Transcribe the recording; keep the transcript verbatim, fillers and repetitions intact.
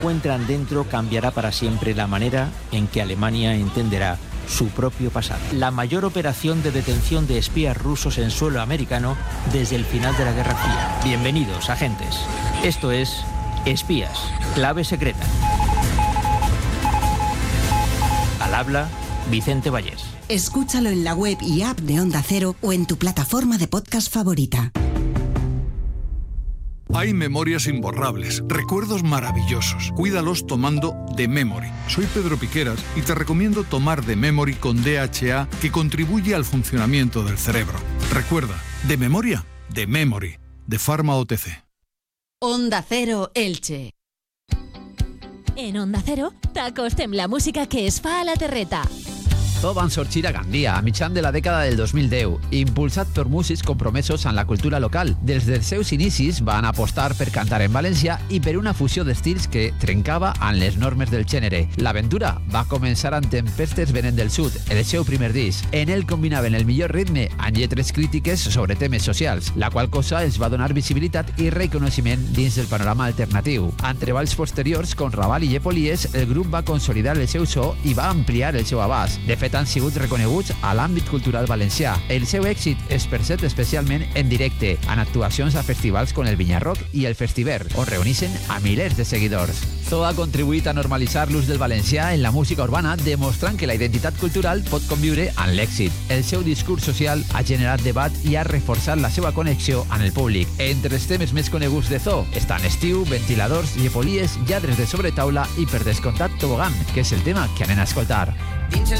encuentran dentro cambiará para siempre la manera en que Alemania entenderá su propio pasado. La mayor operación de detención de espías rusos en suelo americano desde el final de la Guerra Fría. Bienvenidos, agentes. Esto es Espías, clave secreta. Al habla, Vicente Vallés. Escúchalo en la web y app de Onda Cero o en tu plataforma de podcast favorita. Hay memorias imborrables, recuerdos maravillosos. Cuídalos tomando The Memory. Soy Pedro Piqueras y te recomiendo tomar The Memory con D H A, que contribuye al funcionamiento del cerebro. Recuerda, de memoria, The Memory, de Pharma O T C. Onda Cero Elche. En Onda Cero, t'acostem la música que es fa a la terreta. Tot van sorgir a Gandia, a mitjan de la dècada del dos mil deu, impulsat per músics compromesos amb la cultura local. Des dels seus inicis van apostar per cantar en valencià i per una fusió d'estils que trencava amb les normes del gènere. L'aventura va començar amb Tempestes venen del sud, el seu primer disc. En ell combinaven el millor ritme amb lletres crítiques sobre temes socials, la qual cosa els va donar visibilitat i reconeixement dins del panorama alternatiu. Amb treballs posteriors, com Raval i Llepolies, el grup va consolidar el seu so i va ampliar el seu abast. De fet, han sigut reconeguts a l'àmbit cultural valencià. El seu èxit es percep especialment en directe, en actuacions a festivals com el Vinyarrock i el Festiver, on reuneixen a milers de seguidors. Zo ha contribuït a normalitzar l'ús del valencià en la música urbana, demostrant que la identitat cultural pot conviure amb l'èxit. El seu discurs social ha generat debat i ha reforçat la seva connexió amb el públic. Entre els temes més coneguts de Zo estan Estiu, Ventiladors, Llepolies, Lladres de sobretaula i, per descomptat, Tobogan, que és el tema que anem a escoltar. Dins el